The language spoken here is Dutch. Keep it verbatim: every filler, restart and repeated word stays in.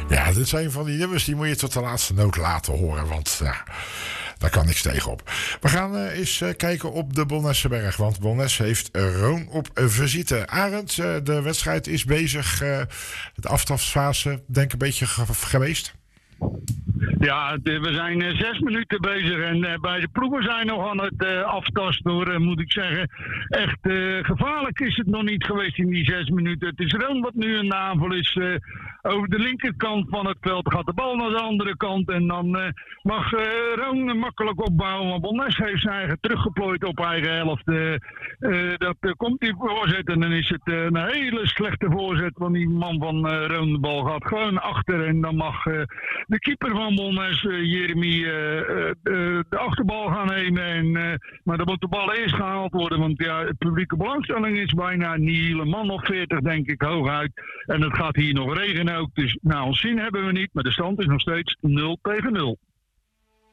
Ja, dit zijn van die nummers die moet je tot de laatste noot laten horen. Want ja, daar kan niks tegen op. We gaan uh, eens uh, kijken op de Bolnesseberg. Want Bolnes heeft uh, Roon op uh, visite. Arend, uh, de wedstrijd is bezig. Uh, de afstapsfase, denk ik, een beetje ge- geweest. Ja, we zijn uh, zes minuten bezig en uh, beide ploegen zijn nog aan het uh, aftasten, hoor, uh, moet ik zeggen. Echt uh, gevaarlijk is het nog niet geweest in die zes minuten. Het is Roon wat nu een aanval is. Uh, over de linkerkant van het veld gaat de bal naar de andere kant. En dan uh, mag uh, Roon makkelijk opbouwen. Want Bolnes heeft zijn eigen teruggeplooid op eigen helft. Uh, uh, dat uh, komt die voorzet en dan is het uh, een hele slechte voorzet. Want die man van uh, Roon, de bal gaat gewoon achter. En dan mag uh, de keeper van Bolnes, uh, Jeremy, uh, uh, uh, de achterbal gaan nemen. En, uh, maar dan moet de bal eerst gehaald worden. Want ja, de publieke belangstelling is bijna niet. Een man of veertig, denk ik, hooguit. En het gaat hier nog regenen ook. Dus nou, ons zin hebben we niet. Maar de stand is nog steeds nul tegen nul.